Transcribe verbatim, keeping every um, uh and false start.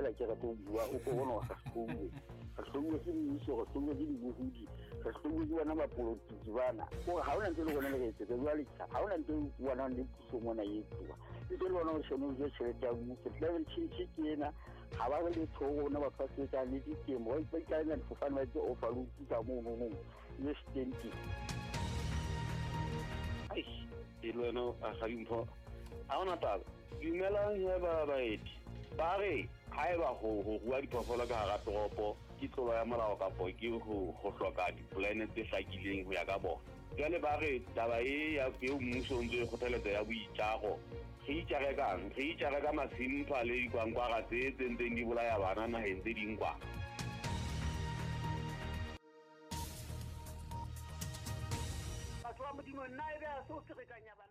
fela ke re go bua o go bona ga sengwe ga sengwe se di se go sengwe di budi ga sengwe di bana ba politiki bana go ga ona ntse le gona le retse ke bua le tsa ga ona ntse bua le puso mona yetwa e tlo bona go shone go tshwetsa mo se level chinchi kena ga ba le thogo na ba fasitsa le ditemo ba ipaitla go fana le overlook ka mo mo mo le stenti ai ilweno a ga impho a ona taba dumela ya ba baeti ba re ha eba go go bua diphoofolo ka ga toropo ke tlolo ya molao ka po ke go go hloka di-planet tse hlakileng go ya ka bona jale ba re taba e ya ke mmuso ntse go theletse ya boitjago re itjare kang re itjare ka masimpa le dikwangkwara tse tsentseng di bolaya bana naheng tse ding kwa batho ba modimo nna e be a so se re kanya